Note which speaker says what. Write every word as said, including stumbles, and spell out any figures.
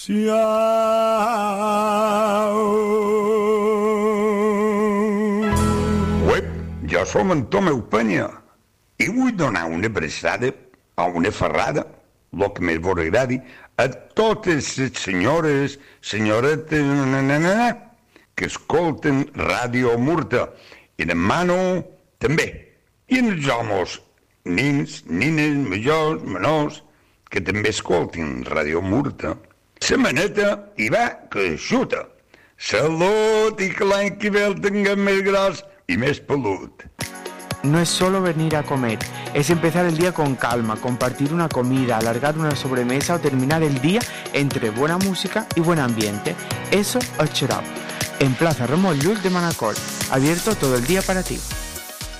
Speaker 1: Uep, jo som en Tomeu Penya i vull donar una abraçada o una ferrada, el que més vos agradi, a totes les senyores, senyoretes, nananana, que escolten Ràdio Murta, i demano també, i els homes, nins, nines, majors, menors, que també escoltin Ràdio Murta. La maneta hi va que xuta. Salut i que l'any que ve el tinguem més gros i més pelut.
Speaker 2: No es solo venir a comer, es empezar el día con calma, compartir una comida, alargar una sobremesa o terminar el día entre buena música y buen ambiente. Eso es Cheer Up, en Plaza Ramon Llull de Manacor, abierto todo el día para ti.